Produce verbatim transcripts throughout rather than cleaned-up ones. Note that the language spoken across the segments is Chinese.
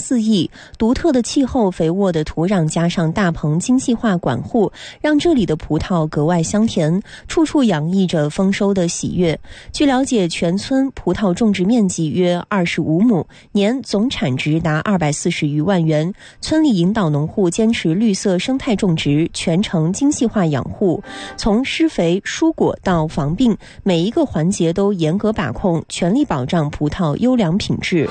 四亿，独特的气候、肥沃的土壤加上大棚精细化管护，让这里的葡萄格外香甜，处处洋溢着丰收的喜悦。据了解，全村葡萄种植面积约二十五亩，年总产值达二百四十余万元。村里引导农户坚持绿色生态种植，全程精细化养护，从施肥、疏果到防病，每一个环节都严格把控，全力保障葡萄优良品质。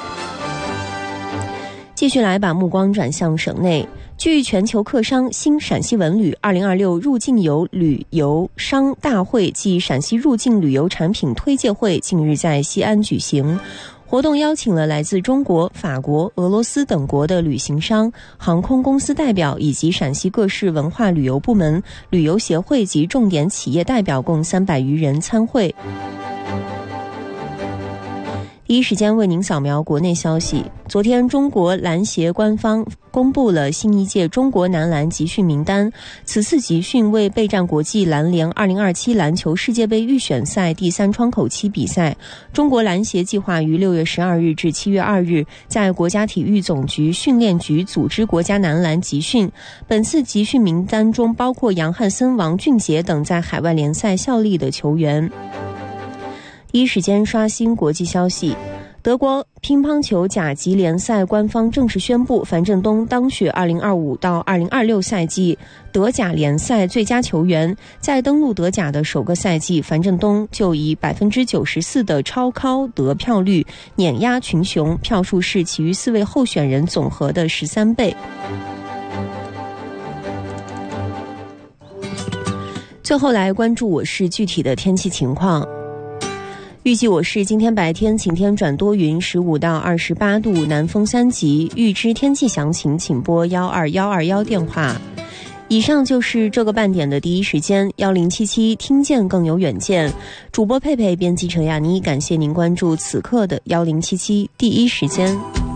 继续来把目光转向省内。据全球客商新陕西文旅二零二六入境游旅游商大会暨陕西入境旅游产品推介会近日在西安举行。活动邀请了来自中国、法国、俄罗斯等国的旅行商、航空公司代表以及陕西各市文化旅游部门、旅游协会及重点企业代表共三百余人参会。第一时间为您扫描国内消息。昨天，中国篮协官方公布了新一届中国男篮集训名单。此次集训为备战国际篮联二零二七篮球世界杯预选赛第三窗口期比赛。中国篮协计划于六月十二日至七月二日在国家体育总局训练局组织国家男篮集训。本次集训名单中包括杨汉森、王俊杰等在海外联赛效力的球员。第一时间刷新国际消息。德国乒乓球甲级联赛官方正式宣布，樊振东当选二零二五到二零二六赛季德甲联赛最佳球员。在登陆德甲的首个赛季，樊振东就以百分之九十四的超高得票率碾压群雄，票数是其余四位候选人总和的十三倍。最后来关注我市具体的天气情况。预计我市今天白天晴天转多云，十五到二十八度，南风三级。预知天气详情，请拨幺二幺二幺电话。以上就是这个半点的第一时间，幺零七七听见更有远见。主播佩佩，编辑陈亚妮，感谢您关注此刻的幺零七七第一时间。